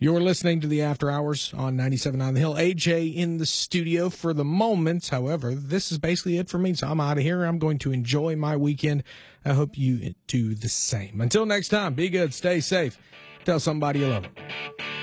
You're listening to the After Hours on 97.9 The Hill. AJ in the studio for the moment. However, this is basically it for me, so I'm out of here. I'm going to enjoy my weekend. I hope you do the same. Until next time, be good, stay safe. Tell somebody you love them.